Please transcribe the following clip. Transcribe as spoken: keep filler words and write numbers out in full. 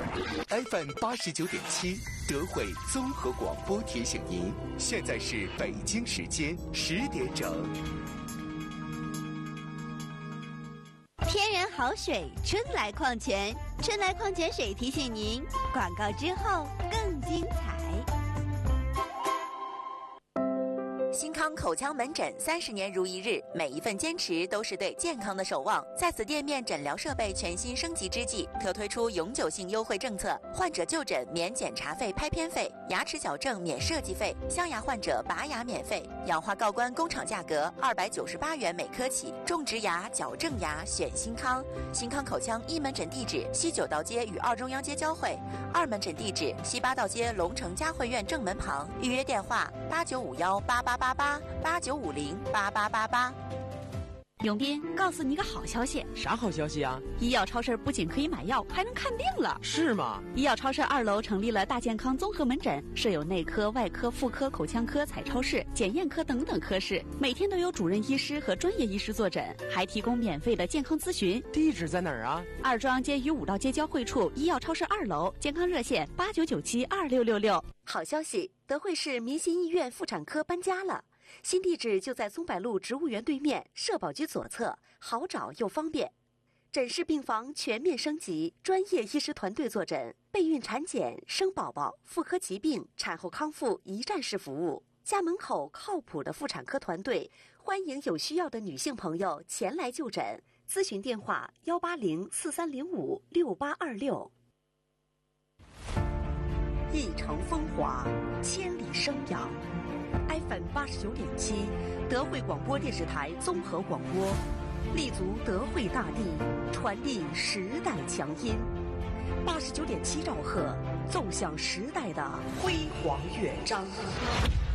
F M 八十九点七，德惠综合广播提醒您，现在是北京时间十点整。 天然好水，春来矿泉，春来矿泉水提醒您，广告之后更精彩。 新康口腔门诊三十年如一日，每一份坚持都是对健康的守望。在此店面诊疗设备全新升级之际，特推出永久性优惠政策：患者就诊免检查费、拍片费；牙齿矫正免设计费；镶牙患者拔牙免费；氧化锆关工厂价格二百九十八元每颗起。种植牙、矫正牙选新康。新康口腔一门诊地址：西九道街与二中央街交汇；二门诊地址：西八道街龙城嘉汇苑正门旁。预约电话：八九五幺八八八八八九五零八八八八。 永斌，告诉你个好消息。 啥好消息啊？ 医药超市不仅可以买药，还能看病了。 是吗？ 医药超市二楼成立了大健康综合门诊，设有内科、外科、妇科、口腔科、彩超室、检验科等等科室，每天都有主任医师和专业医师坐诊，还提供免费的健康咨询。 地址在哪儿啊？ 二中央街与五道街交汇处，医药超市二楼，健康热线八九九七二六六六。 好消息，德惠市民心医院妇产科搬家了。新地址就在松柏路植物园对面，社保局左侧，好找又方便。诊室病房全面升级，专业医师团队坐诊，备孕产检、生宝宝、妇科疾病、产后康复一站式服务。家门口靠谱的妇产科团队，欢迎有需要的女性朋友前来就诊。咨询电话：幺八零四三零五六八二六。一城风华，千里生养。F M 八十九点七，德惠广播电视台综合广播，立足德惠大地，传递时代强音。八十九点七兆赫，奏响时代的辉煌乐章。